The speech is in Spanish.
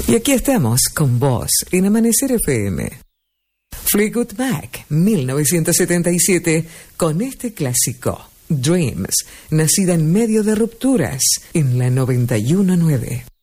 Y aquí estamos con vos en Amanecer FM. Fleetwood Mac, 1977, con este clásico, Dreams, nacida en medio de rupturas, en la 91.9.